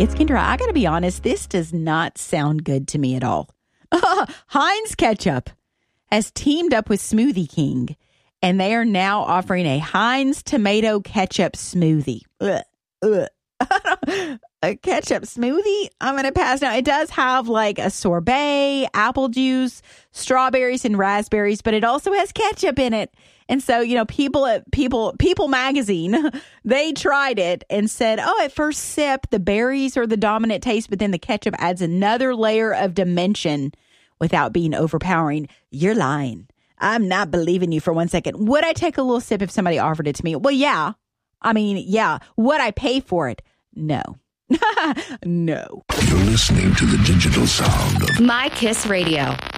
it's Kendra. I got to be honest, this does not sound good to me at all. Heinz Ketchup has teamed up with Smoothie King, and they are now offering a Heinz tomato ketchup smoothie. A ketchup smoothie? I'm going to pass now. It does have like a sorbet, apple juice, strawberries, and raspberries, but it also has ketchup in it. And so, you know, people at People Magazine, they tried it and said, at first sip, the berries are the dominant taste, but then the ketchup adds another layer of dimension without being overpowering. You're lying. I'm not believing you for 1 second. Would I take a little sip if somebody offered it to me? Well, yeah. I mean, yeah. Would I pay for it? No. No. You're listening to the digital sound of My Kiss Radio.